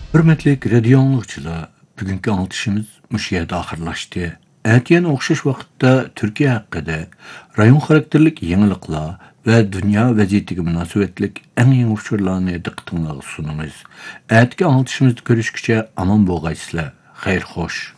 Hürmetlik radio anlıqçılar, bugünkü anlatışımız muş yerdə axırlaşdı. Ətiyen oxşaş vaqtda Türkiye haqqında rayon xarakterlik yeniliklar və dünya vəziyyətiga münasibətlik ən yeni uçurlarını diqqətinizə sunumuz. Ətki anlatışımızda görüşküçə aman bolğaysızlar. Xeyr xoş.